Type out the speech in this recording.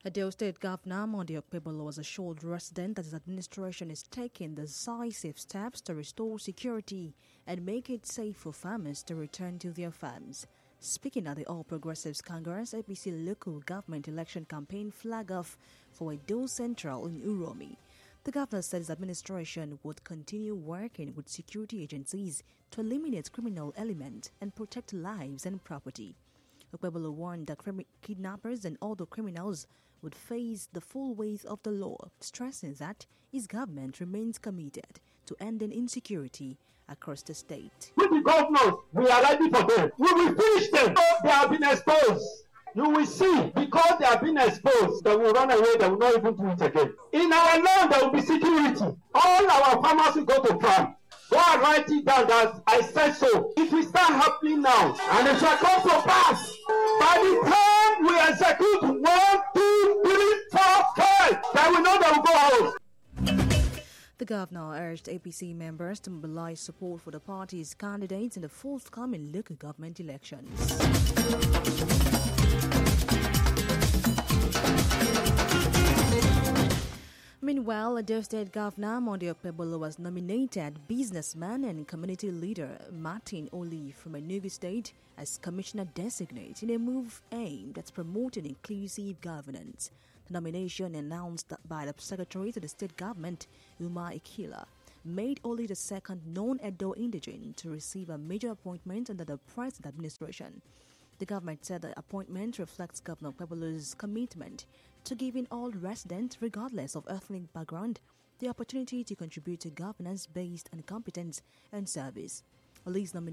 Edo State Governor Monday Okpebolo was assured residents that his administration is taking decisive steps to restore security and make it safe for farmers to return to their farms. Speaking at the All Progressives Congress APC local government election campaign flag-off for Edo Central in Uromi, the governor said his administration would continue working with security agencies to eliminate criminal elements and protect lives and property. Okpebolo warned that kidnappers and other criminals would face the full weight of the law, stressing that his government remains committed to ending insecurity across the state. With the governors, we are ready for them. We will finish them. They have been exposed. You will see, because they have been exposed, they will run away, they will not even do it again. In our land, there will be security. All our farmers will go to farm. Go and write it down that I said so. It will start happening now, and it shall come to pass. By the time we execute 1, 2, 3, 4, 5, they will know they will go home. The governor urged APC members to mobilize support for the party's candidates in the forthcoming local government elections. Meanwhile, Edo State Governor Monday Okpebolo was nominated businessman and community leader Martin Oli from Enugu State as commissioner designate in a move aimed at promoting inclusive governance. The nomination, announced by the secretary to the state government, Umar Ikila, made Oli the second non-Edo indigene to receive a major appointment under the present administration. The government said the appointment reflects Governor Okpebolo's commitment to giving all residents, regardless of ethnic background, the opportunity to contribute to governance based on competence and service. Oli's nomination